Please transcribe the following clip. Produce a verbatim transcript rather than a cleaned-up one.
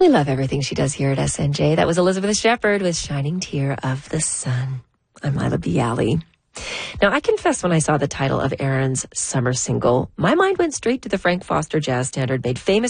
We love everything she does here at S N J. That was Elizabeth Shepherd with Shining Tear of the Sun. I'm Lila Bialy. Now, I confess when I saw the title of Aaron's summer single, my mind went straight to the Frank Foster jazz standard made famous